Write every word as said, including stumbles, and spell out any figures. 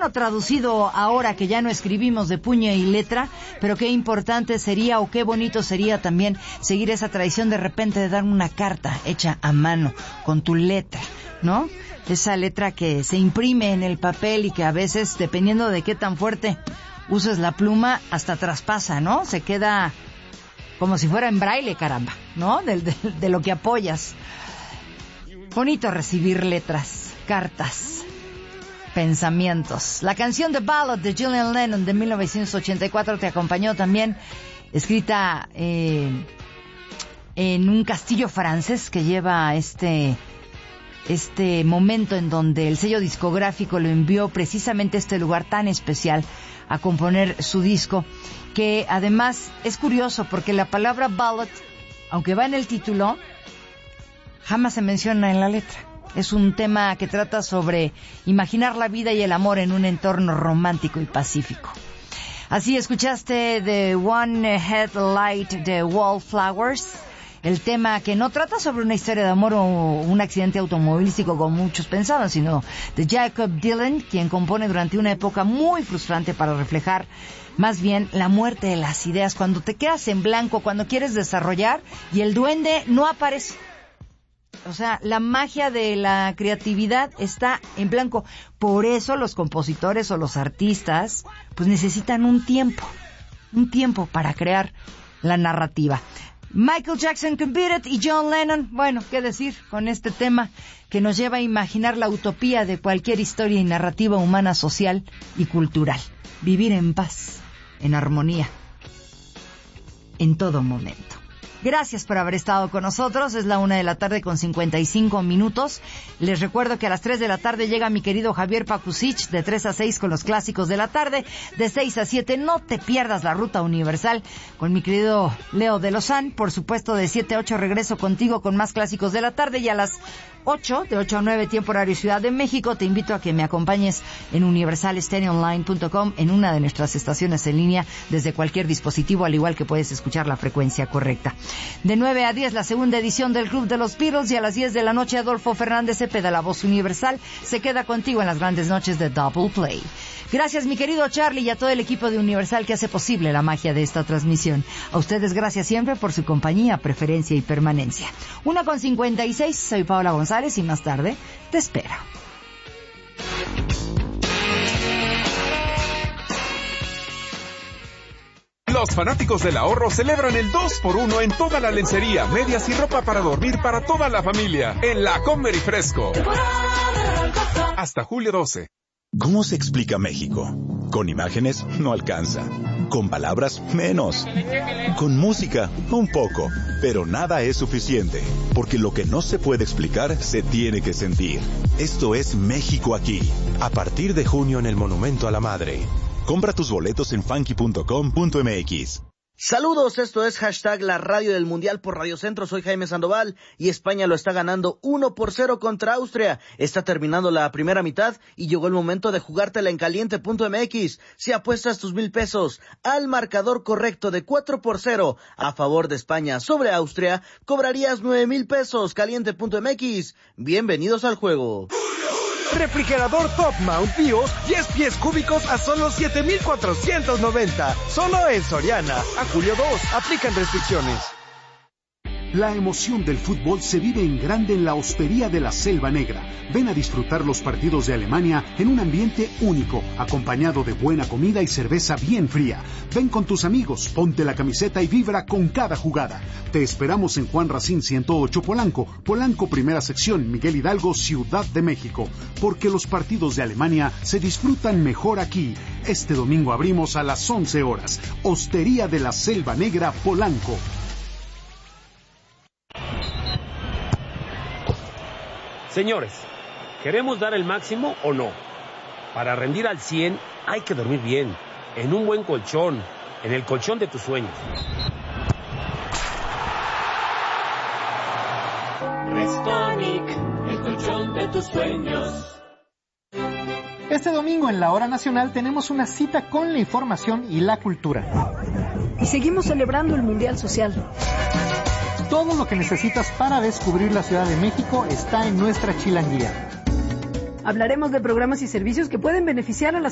bueno, traducido ahora que ya no escribimos de puño y letra, pero qué importante sería o qué bonito sería también seguir esa tradición de repente de dar una carta hecha a mano con tu letra, ¿no? Esa letra que se imprime en el papel y que a veces, dependiendo de qué tan fuerte uses la pluma, hasta traspasa, ¿no? Se queda como si fuera en braille, caramba, ¿no? De, de, de lo que apoyas. Bonito recibir letras, cartas, pensamientos. La canción The Ballad de Julian Lennon de mil novecientos ochenta y cuatro te acompañó también, escrita eh, en un castillo francés que lleva este, este momento en donde el sello discográfico lo envió precisamente a este lugar tan especial a componer su disco, que además es curioso porque la palabra ballad, aunque va en el título, jamás se menciona en la letra. Es un tema que trata sobre imaginar la vida y el amor en un entorno romántico y pacífico. Así escuchaste The One Headlight de Wallflowers, el tema que no trata sobre una historia de amor o un accidente automovilístico como muchos pensaban, sino de Jacob Dylan, quien compone durante una época muy frustrante para reflejar más bien la muerte de las ideas, cuando te quedas en blanco, cuando quieres desarrollar y el duende no aparece. O sea, la magia de la creatividad está en blanco. Por eso los compositores o los artistas pues necesitan un tiempo, un tiempo para crear la narrativa. Michael Jackson con Beat It y John Lennon, bueno, qué decir con este tema que nos lleva a imaginar la utopía de cualquier historia y narrativa humana, social y cultural. Vivir en paz, en armonía, en todo momento. Gracias por haber estado con nosotros. Es la una de la tarde con cincuenta y cinco minutos. Les recuerdo que a las tres de la tarde llega mi querido Javier Pakusich, de tres a seis con los clásicos de la tarde. De seis a siete no te pierdas la Ruta Universal con mi querido Leo de Lozán. Por supuesto, de siete a ocho regreso contigo con más clásicos de la tarde. Y a las ocho, de ocho a nueve, tiempo horario Ciudad de México, te invito a que me acompañes en universal stereo online punto com, en una de nuestras estaciones en línea, desde cualquier dispositivo, al igual que puedes escuchar la frecuencia correcta. De nueve a diez, la segunda edición del Club de los Beatles, y a las diez de la noche, Adolfo Fernández Cepeda, la voz universal, se queda contigo en las grandes noches de Double Play. Gracias, mi querido Charlie, y a todo el equipo de Universal que hace posible la magia de esta transmisión. A ustedes, gracias siempre por su compañía, preferencia y permanencia. Una con cincuenta y seis, soy Paola González y más tarde te espero. Los fanáticos del ahorro celebran el dos por uno en toda la lencería, medias y ropa para dormir para toda la familia en La Comer y Fresco. Hasta julio doce. ¿Cómo se explica México? Con imágenes no alcanza. Con palabras menos. Con música un poco. Pero nada es suficiente. Porque lo que no se puede explicar se tiene que sentir. Esto es México aquí. A partir de junio en el Monumento a la Madre. Compra tus boletos en funky punto com punto m x. Saludos, esto es hashtag la radio del mundial por Radio Centro. Soy Jaime Sandoval y España lo está ganando uno por cero contra Austria. Está terminando la primera mitad y llegó el momento de jugártela en caliente punto m x. Si apuestas tus mil pesos al marcador correcto de cuatro por cero a favor de España sobre Austria, cobrarías nueve mil pesos. caliente punto m x. Bienvenidos al juego. Refrigerador Top Mount Bios, diez pies cúbicos a solo siete mil cuatrocientos noventa. Solo en Soriana. A julio dos. Aplican restricciones. La emoción del fútbol se vive en grande en la Hostería de la Selva Negra. Ven a disfrutar los partidos de Alemania en un ambiente único, acompañado de buena comida y cerveza bien fría. Ven con tus amigos, ponte la camiseta y vibra con cada jugada. Te esperamos en Juan Racine ciento ocho Polanco, Polanco Primera Sección, Miguel Hidalgo, Ciudad de México. Porque los partidos de Alemania se disfrutan mejor aquí. Este domingo abrimos a las once horas. Hostería de la Selva Negra, Polanco. Señores, ¿queremos dar el máximo o no? Para rendir al cien hay que dormir bien, en un buen colchón, en el colchón de tus sueños. Restonic, el colchón de tus sueños. Este domingo en la Hora Nacional tenemos una cita con la información y la cultura. Y seguimos celebrando el Mundial Social. Todo lo que necesitas para descubrir la Ciudad de México está en nuestra chilanguía. Hablaremos de programas y servicios que pueden beneficiar a las